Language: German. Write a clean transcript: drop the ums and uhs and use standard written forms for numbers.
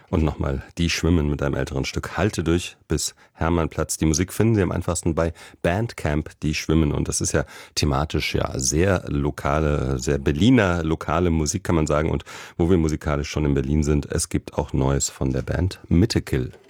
Und nochmal Die Schwimmen mit einem älteren Stück. Halte durch bis Hermannplatz. Die Musik finden Sie am einfachsten bei Bandcamp Die Schwimmen. Und das ist ja thematisch ja sehr lokale, sehr Berliner lokale Musik, kann man sagen. Und wo wir musikalisch schon in Berlin sind, es gibt auch Neues von der Band Mittekill.